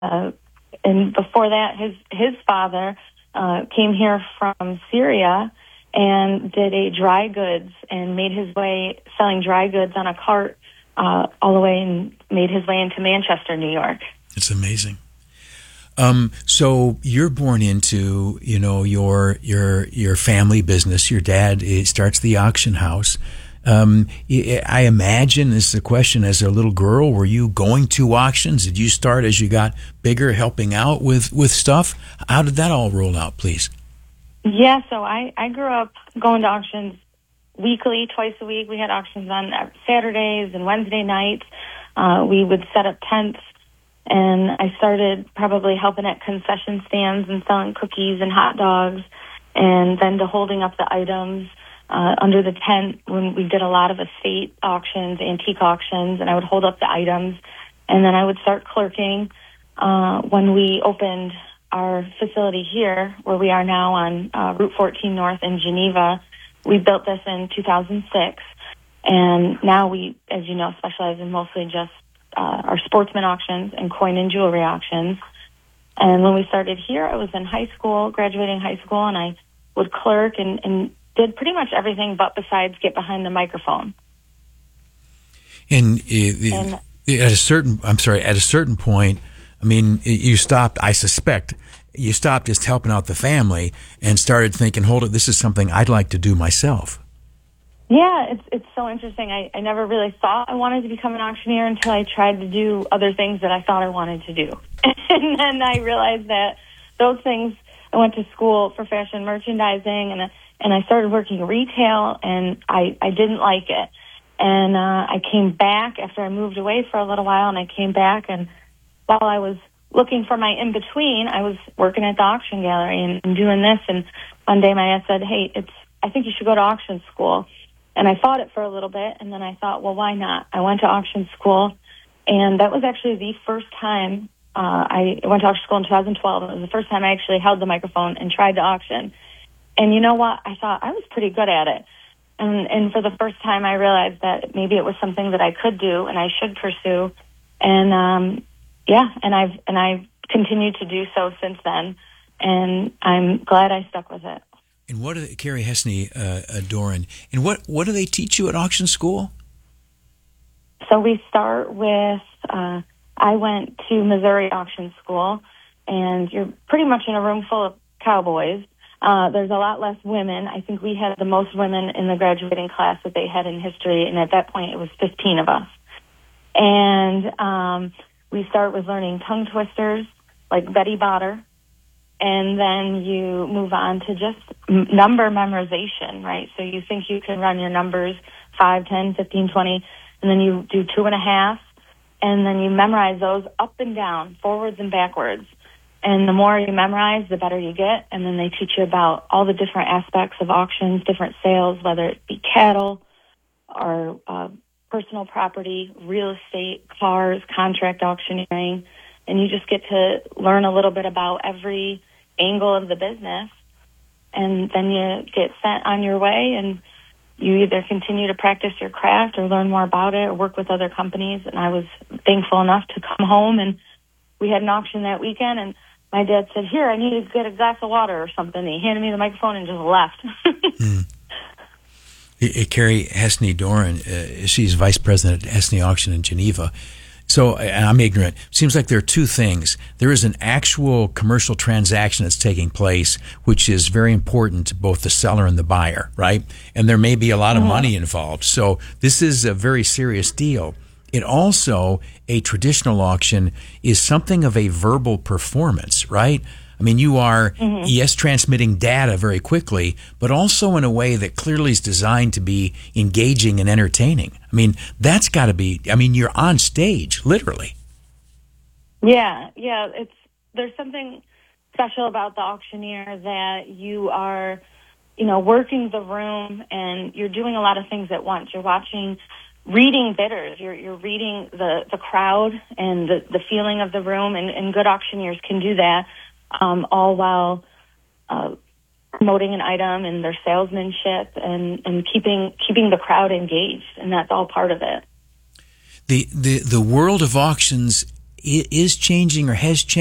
and before that, his father came here from Syria and did a dry goods and made his way selling dry goods on a cart all the way and made his way into Manchester, New York. It's amazing. So you're born into, your family business. Your dad starts the auction house. I imagine this is a question. As a little girl, were you going to auctions? Did you start as you got bigger, helping out with stuff? How did that all roll out, please? Yeah, so I grew up going to auctions weekly, twice a week. We had auctions on Saturdays and Wednesday nights. We would set up tents, and I started probably helping at concession stands and selling cookies and hot dogs, and then to holding up the items under the tent when we did a lot of estate auctions, antique auctions, and I would hold up the items, and then I would start clerking when we opened our facility here, where we are now on Route 14 North in Geneva. We built this in 2006, and now we, as you know, specialize in mostly just our sportsman auctions and coin and jewelry auctions. And when we started here, I was in high school, graduating high school, and I would clerk and did pretty much everything but besides get behind the microphone. And at a certain point, I mean, you stopped, I suspect, you stopped just helping out the family and started thinking, hold it, this is something I'd like to do myself. Yeah, it's so interesting. I never really thought I wanted to become an auctioneer until I tried to do other things that I thought I wanted to do. And then I realized that those things, I went to school for fashion merchandising, and I started working retail, and I didn't like it. And I came back after I moved away for a little while, and I came back, and while I was looking for my in-between, I was working at the auction gallery and doing this, and one day my dad said, hey, I think you should go to auction school. And I fought it for a little bit, and then I thought, well, why not? I went to auction school, and that was actually the first time I went to auction school in 2012. It was the first time I actually held the microphone and tried to auction. And you know what? I thought I was pretty good at it. And for the first time, I realized that maybe it was something that I could do and I should pursue. And I've continued to do so since then, and I'm glad I stuck with it. And what do Carrie Hesney-Doran, and what do they teach you at auction school? So we start with, I went to Missouri Auction School, and you're pretty much in a room full of cowboys. There's a lot less women. I think we had the most women in the graduating class that they had in history, and at that point it was 15 of us. And we start with learning tongue twisters like Betty Botter, and then you move on to just number memorization, right? So you think you can run your numbers 5, 10, 15, 20, and then you do 2.5, and then you memorize those up and down, forwards and backwards. And the more you memorize, the better you get. And then they teach you about all the different aspects of auctions, different sales, whether it be cattle or personal property, real estate, cars, contract auctioneering. And you just get to learn a little bit about every angle of the business. And then you get sent on your way, and you either continue to practice your craft or learn more about it or work with other companies. And I was thankful enough to come home, and we had an auction that weekend, and my dad said, here, I need to get a glass of water or something. He handed me the microphone and just left. Carrie Hesney-Doran, she's vice president at Hesney Auction in Geneva. So I'm ignorant. Seems like there are two things. There is an actual commercial transaction that's taking place, which is very important to both the seller and the buyer, right? And there may be a lot of money involved. So this is a very serious deal. It also, a traditional auction is something of a verbal performance, right? I mean, you are, yes, transmitting data very quickly, but also in a way that clearly is designed to be engaging and entertaining. I mean, that's got to be, I mean, you're on stage, literally. Yeah. There's something special about the auctioneer that you are, working the room, and you're doing a lot of things at once. You're reading bidders. You're reading the crowd and the feeling of the room, and good auctioneers can do that, all while promoting an item and their salesmanship and keeping the crowd engaged, and that's all part of it. The world of auctions is changing or has changed